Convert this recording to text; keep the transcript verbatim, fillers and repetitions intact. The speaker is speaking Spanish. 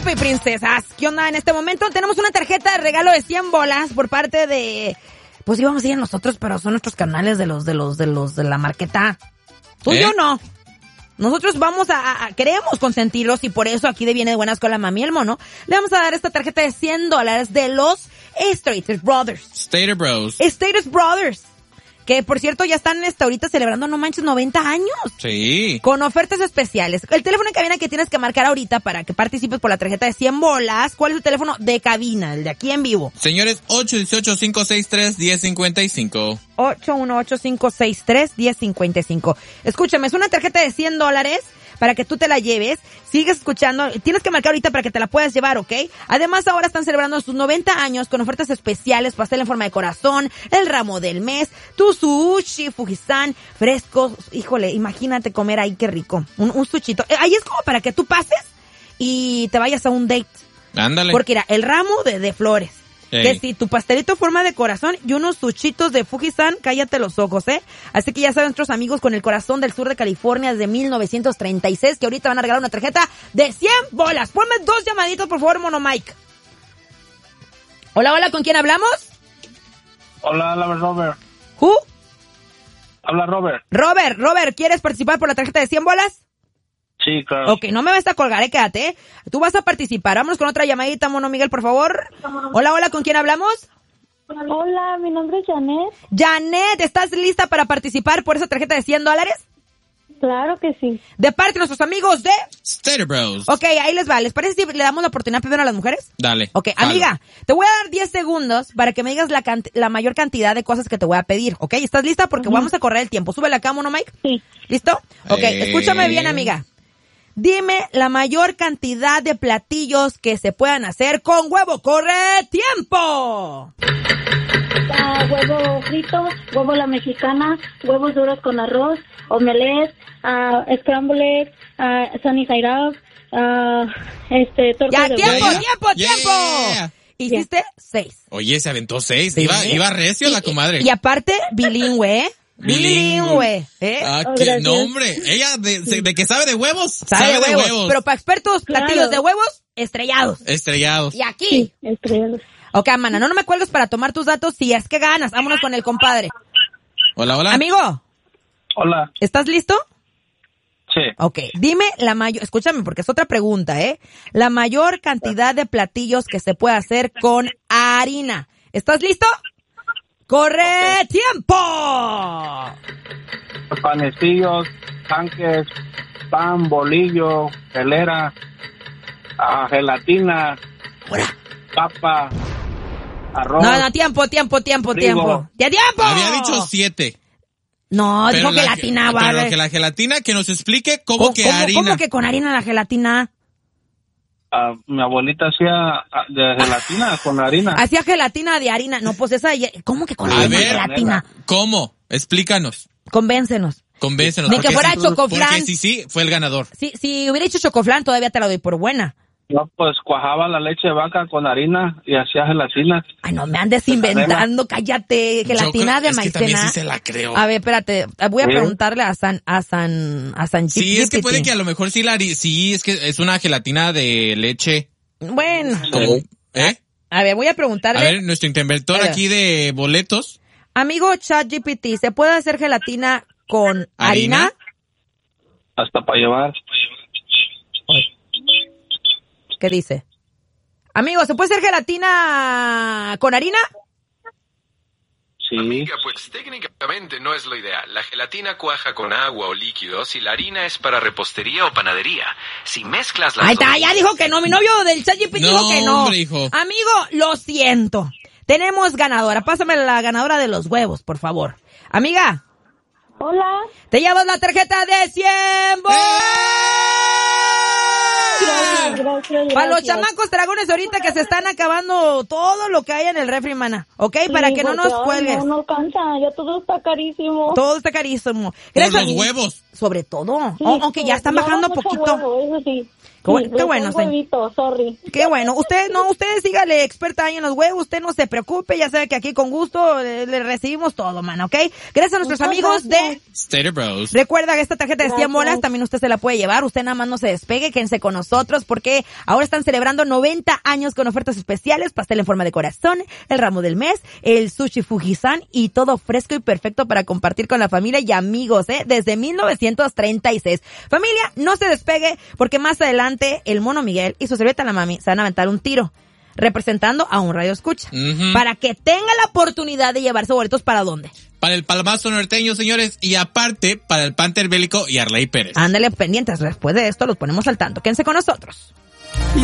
príncipe y princesas. ¿Qué onda? En este momento tenemos una tarjeta de regalo de cien bolas por parte de... Pues íbamos a ir a nosotros, pero son nuestros canales de los de los de los de la marqueta. Tú y ¿Eh? yo no. Nosotros vamos a, a... Queremos consentirlos y por eso aquí de Viene de Buenas con la Mami y el Mono le vamos a dar esta tarjeta de cien dólares de los Status Brothers. Status Bros. Status Brothers. Que, por cierto, ya están esta, ahorita celebrando, no manches, noventa años. Sí. Con ofertas especiales. El teléfono de cabina que tienes que marcar ahorita para que participes por la tarjeta de cien bolas. ¿Cuál es tu teléfono de cabina? El de aquí en vivo. Señores, ocho uno ocho, cinco seis tres, uno cero cinco cinco. ocho uno ocho, cinco seis tres, uno cero cinco cinco. Escúchame, es una tarjeta de cien dólares para que tú te la lleves. Sigues escuchando. Tienes que marcar ahorita para que te la puedas llevar, ¿ok? Además, ahora están celebrando sus noventa años con ofertas especiales, pastel en forma de corazón, el ramo del mes, tu sushi, Fujisan, frescos. Híjole, imagínate comer ahí, qué rico. Un, un sushito. Eh, Ahí es como para que tú pases y te vayas a un date. Ándale. Porque era el ramo de, de flores. Ey. Que si tu pastelito en forma de corazón y unos sushitos de Fujisan, cállate los ojos, ¿eh? Así que ya saben nuestros amigos con el corazón del sur de California desde mil novecientos treinta y seis que ahorita van a regalar una tarjeta de cien bolas. Ponme dos llamaditos, por favor, Mono Mike. Hola, hola, ¿con quién hablamos? Hola, habla Robert. ¿Who? Habla Robert. Robert, Robert, ¿quieres participar por la tarjeta de cien bolas? Sí, claro. Ok, no me vas a colgar, eh, quédate, ¿eh? Tú vas a participar. Vámonos con otra llamadita, Mono Miguel, por favor. Hola, hola, ¿con quién hablamos? Hola, mi nombre es Janet. Janet, ¿estás lista para participar por esa tarjeta de cien dólares? Claro que sí. De parte de nuestros amigos de... Status Bros. Ok, ahí les va. ¿Les parece si le damos la oportunidad primero a las mujeres? Dale. Ok, jalo. amiga, te voy a dar diez segundos para que me digas la, cant- la mayor cantidad de cosas que te voy a pedir, ¿ok? ¿Estás lista? Porque uh-huh. vamos a correr el tiempo. Súbele acá, Mono Mike. Sí. ¿Listo? Ok, Eh... escúchame bien, amiga. Dime la mayor cantidad de platillos que se puedan hacer con huevo. ¡Corre tiempo! Uh, huevo frito, huevo a la mexicana, huevos duros con arroz, omelette, uh, scramble egg, uh, sunny side up, uh, este, torta ¡Ya, de tiempo, huevo. tiempo, Yeah. tiempo! Hiciste seis. Oye, se aventó seis. Sí. Iba, iba recio Y- la comadre. Y aparte, bilingüe, ¿eh? Bilingüe, ¿eh? Ah, Oh, qué gracias. nombre. Ella, de, se- de que sabe de huevos, Sabe de huevos, pero para expertos, Claro. platillos de huevos, estrellados. Estrellados. Y aquí. Sí, estrellados. Ok, mana, no, no me cuelgues para tomar tus datos si es que ganas. Vámonos con el compadre. Hola, hola. Amigo, Hola. ¿estás listo? Sí. Ok, dime la mayor, escúchame porque es otra pregunta, ¿eh? La mayor cantidad de platillos que se puede hacer con harina. ¿Estás listo? ¡Corre Ok. tiempo! Panecillos, tanques, pan, bolillo, telera, ah, gelatina, Ahora. papa, arroz. No, no, tiempo, tiempo, tiempo, Trigo. tiempo. ¡Ya tiempo! Había dicho siete. No, Pero dijo la- gelatina, Pero vale. lo que la gelatina, que nos explique cómo que ¿Cómo, harina. ¿Cómo que con harina la gelatina? Ah, mi abuelita hacía ah, de gelatina con harina. Hacía gelatina de harina. No, pues esa... ¿Cómo que con A harina ver. gelatina? ¿Cómo? Explícanos. Convéncenos. Convéncenos. Ni que porque fuera sí- chocoflan. Porque sí, sí, fue el ganador. Si, si hubiera hecho chocoflan, todavía te la doy por buena. Yo pues cuajaba la leche de vaca con harina y hacía gelatina. Ay, no me andes inventando, cállate. Gelatina Yo creo- de es que también maicena. sí se la creo. A ver, espérate. Voy a ¿Sí? preguntarle a San, a San, a San Sí, es que G P T. puede que a lo mejor sí la... hari- Sí, es que es una gelatina de leche. Bueno. Como, ¿eh? A ver, voy a preguntarle. A ver, nuestro interventor A ver. aquí de boletos. Amigo ChatGPT, ¿se puede hacer gelatina con harina? ¿Harina? Hasta para llevar. ¿Qué dice? Amigo, ¿se puede hacer gelatina con harina? Sí. Amiga, pues técnicamente no es lo ideal. La gelatina cuaja con agua o líquidos y la harina es para repostería o panadería. Si mezclas las Ahí está, dos- ya dijo que no. Mi novio del ChatGPT No, dijo que no. hombre, hijo. Amigo, lo siento. Tenemos ganadora. Pásame la ganadora de los huevos, por favor. Amiga, Hola. te llevas la tarjeta de cien bolas. Gracias, gracias, Para los gracias. chamacos dragones ahorita que se están acabando todo lo que hay en el refri, mana. ¿Ok? Para Sí, que no porque, nos ay, cuelgues. No, no alcanza, ya todo está carísimo. Todo está carísimo. Por los huevos. Sobre todo. Sí, O- aunque ya están ya bajando da mucho poquito. huevo, eso sí. Qué, Sí, qué bueno, un señor. huevito, sorry. Qué bueno. Usted, no, usted sígale experta ahí en los huevos, usted no se preocupe, ya sabe que aquí con gusto le, le recibimos todo, man, ¿ok? Gracias a nuestros Muchas amigos gracias. de... Stater Bros. Recuerda que esta tarjeta de cien Gracias. bolas también usted se la puede llevar, usted nada más no se despegue, quédense con nosotros porque ahora están celebrando noventa años con ofertas especiales, pastel en forma de corazón, el ramo del mes, el sushi Fujisan y todo fresco y perfecto para compartir con la familia y amigos, ¿eh? Desde mil novecientos treinta y seis. Familia, no se despegue porque más adelante el Mono Miguel y su servieta la mami se van a aventar un tiro representando a un radio escucha Ujú. para que tenga la oportunidad de llevarse boletos para dónde. Para el Palmazo Norteño, señores, y aparte para el Panther Bélico y Arley Pérez. Ándale pendientes, después de esto los ponemos al tanto. Quédense con nosotros.